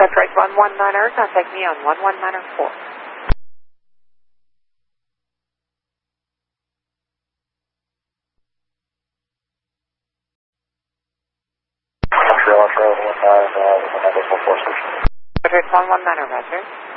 That's right, 119er. Contact me on 1194. That's right, 119er, Roger.